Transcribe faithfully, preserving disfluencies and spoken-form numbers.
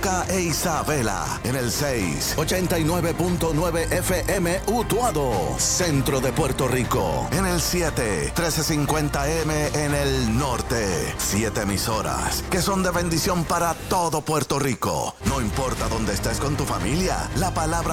Moca e Isabela en el seis ochenta y nueve punto nueve F M Utuado, centro de Puerto Rico, en el siete trece cincuenta M en el norte. Siete emisoras que son de bendición para todo Puerto Rico. No importa dónde estés con tu familia, la palabra